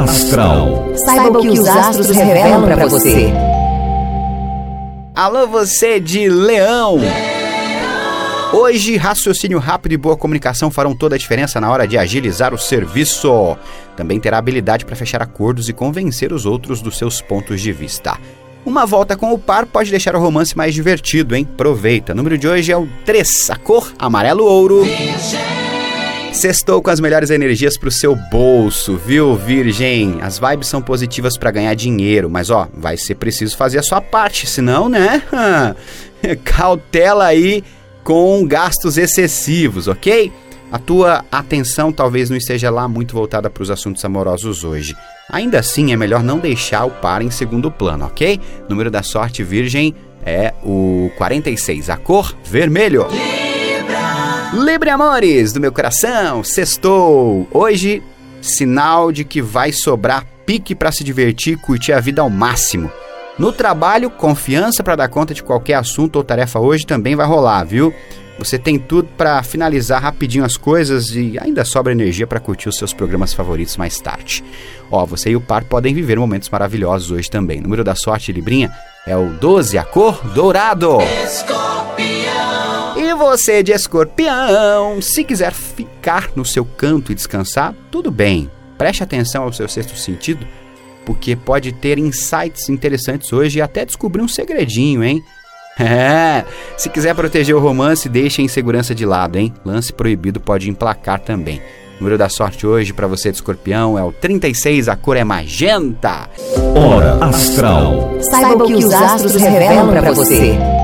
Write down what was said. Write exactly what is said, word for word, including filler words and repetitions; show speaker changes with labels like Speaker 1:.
Speaker 1: Astral.
Speaker 2: Saiba o que os astros revelam para você.
Speaker 3: Alô, você de Leão! Hoje, raciocínio rápido e boa comunicação farão toda a diferença na hora de agilizar o serviço. Também terá habilidade para fechar acordos e convencer os outros dos seus pontos de vista. Uma volta com o par pode deixar o romance mais divertido, hein? Aproveita. O número de hoje é o três, a cor amarelo ouro. Sextou com as melhores energias pro seu bolso, viu, Virgem? As vibes são positivas para ganhar dinheiro, mas ó, vai ser preciso fazer a sua parte, senão, né? Cautela aí com gastos excessivos, ok? A tua atenção talvez não esteja lá muito voltada para os assuntos amorosos hoje. Ainda assim, é melhor não deixar o par em segundo plano, ok? O número da sorte, Virgem, é o quarenta e seis, a cor vermelho. Libra! Libra, amores do meu coração, sextou! Hoje, sinal de que vai sobrar pique para se divertir e curtir a vida ao máximo. No trabalho, confiança para dar conta de qualquer assunto ou tarefa hoje também vai rolar, viu? Você tem tudo para finalizar rapidinho as coisas e ainda sobra energia para curtir os seus programas favoritos mais tarde. Ó, você e o par podem viver momentos maravilhosos hoje também. O número da sorte, Librinha, é o doze, a cor dourado. Escorpião. E você de Escorpião, se quiser ficar no seu canto e descansar, tudo bem. Preste atenção ao seu sexto sentido, porque pode ter insights interessantes hoje e até descobrir um segredinho, hein? É, se quiser proteger o romance, deixe a insegurança de lado, hein? Lance proibido pode emplacar também. O número da sorte hoje para você de Escorpião é o trinta e seis, a cor é magenta.
Speaker 1: Hora Astral.
Speaker 2: Saiba o que os astros revelam para você.